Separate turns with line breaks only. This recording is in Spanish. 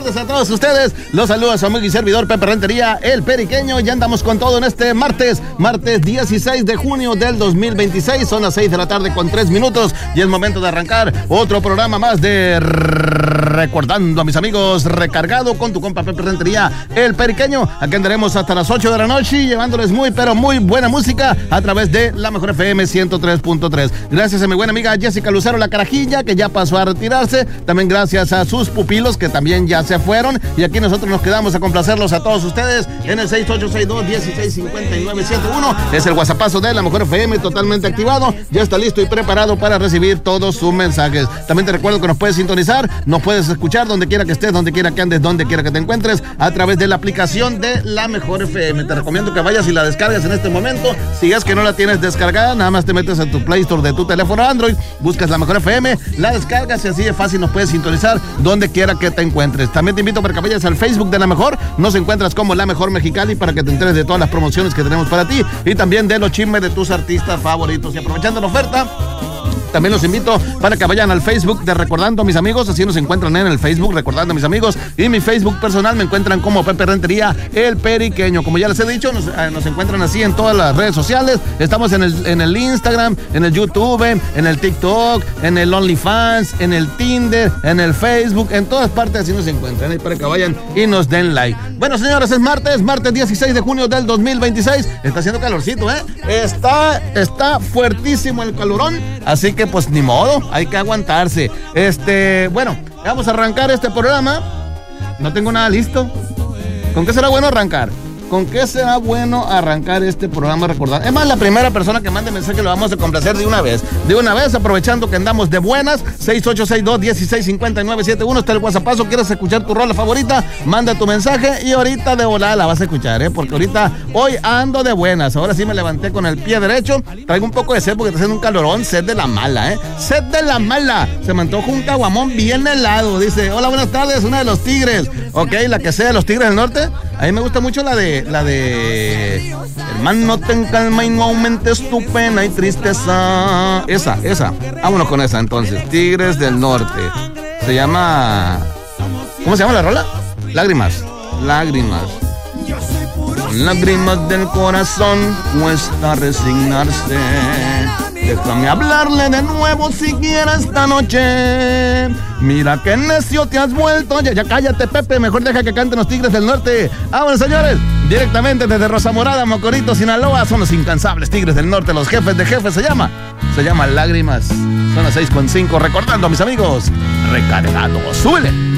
tardes a todos ustedes. Los saluda su amigo y servidor Pepe Rentería, el Periqueño. Ya andamos con todo en este martes 16 de junio del 2026. Son las 6 de la tarde con 3 minutos y es momento de arrancar otro programa más de Recordando a mis amigos, recargado con tu compa Pepe Rentería, el Periqueño. Aquí andaremos hasta las 8 de la noche llevándoles muy, pero muy buena música a través de la Mejor FM 103.3. Gracias a mi buena amiga Jessica Lucero, la carajilla, que ya pasó a retirarse. También gracias a sus pupilos, que también ya se fueron. Y aquí nosotros nos quedamos a complacerlos a todos ustedes en el 6862-165971. Es el WhatsAppazo de la Mejor FM, totalmente activado. Ya está listo y preparado para recibir todos sus mensajes. También te recuerdo que nos puedes sintonizar, nos puedes escuchar donde quiera que estés, donde quiera que andes, donde quiera que te encuentres, a través de la aplicación de la Mejor FM. Te recomiendo que vayas y la descargues en este momento. Si es que no la tienes descargada, nada más te metes en tu Play Store de tu teléfono Android, buscas la Mejor FM, la descargas y así de fácil nos puedes sintonizar donde quiera que te encuentres. También te invito para que vayas al Facebook de La Mejor, nos encuentras como La Mejor Mexicali, para que te enteres de todas las promociones que tenemos para ti y también de los chismes de tus artistas favoritos. Y aprovechando la oferta, también los invito para que vayan al Facebook de Recordando a mis amigos. Así nos encuentran en el Facebook, Recordando a mis amigos. Y mi Facebook personal me encuentran como Pepe Rentería, el Periqueño. Como ya les he dicho, nos encuentran así en todas las redes sociales. Estamos en el Instagram, en el YouTube, en el TikTok, en el OnlyFans, en el Tinder, en el Facebook. En todas partes así nos encuentran. Ahí para que vayan y nos den like. Bueno, señores, es martes 16 de junio del 2026. Está haciendo calorcito, ¿eh? Está fuertísimo el calorón. Así que pues ni modo, hay que aguantarse. Bueno, vamos a arrancar este programa. No tengo nada listo. ¿Con qué será bueno arrancar? ¿Con qué será bueno arrancar este programa? Recordar. Es más, la primera persona que mande mensaje lo vamos a complacer de una vez. De una vez, aprovechando que andamos de buenas. 6862-165971. Está el WhatsAppazo. ¿Quieres escuchar tu rola favorita? Manda tu mensaje y ahorita de volada la vas a escuchar, porque hoy ando de buenas. Ahora sí me levanté con el pie derecho. Traigo un poco de sed porque está haciendo un calorón. Sed de la mala, Sed de la mala. Se me antoja un caguamón bien helado. Dice, hola, buenas tardes, una de los Tigres. Ok, la que sea de los Tigres del Norte. A mí me gusta mucho la de hermano, ten calma y no aumentes tu pena y tristeza. Esa. Vámonos con esa entonces. Tigres del Norte. Se llama... ¿Cómo se llama la rola? Lágrimas. Con lágrimas del corazón cuesta resignarse. Déjame hablarle de nuevo siquiera esta noche. Mira qué necio te has vuelto. Ya cállate, Pepe, mejor deja que canten los Tigres del Norte. Vámonos, señores, directamente desde Rosa Morada, Mocorito, Sinaloa. Son los incansables Tigres del Norte, los jefes de jefes. Se llama Lágrimas. Son las 6:05, recordando a mis amigos, recargados. ¡Súbele!